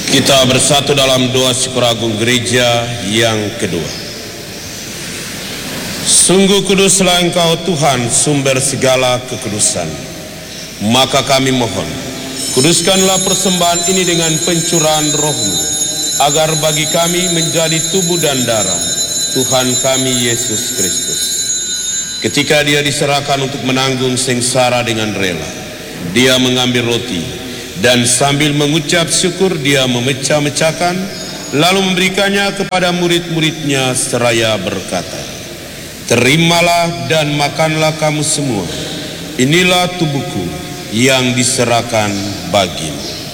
Kita bersatu dalam doa syukur agung gereja yang kedua. Sungguh kuduslah Engkau Tuhan, sumber segala kekudusan. Maka kami mohon, kuduskanlah persembahan ini dengan pencurahan Roh-Mu, agar bagi kami menjadi tubuh dan darah Tuhan kami Yesus Kristus. Ketika Dia diserahkan untuk menanggung sengsara dengan rela, Dia mengambil roti, dan sambil mengucap syukur Dia memecah-mecahkan, lalu memberikannya kepada murid-muridnya seraya berkata, "Terimalah dan makanlah kamu semua, inilah tubuhku yang diserahkan bagimu."